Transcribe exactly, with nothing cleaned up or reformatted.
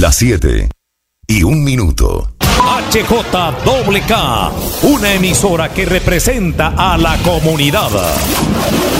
Las siete y un minuto. H J K, una emisora que representa a la comunidad.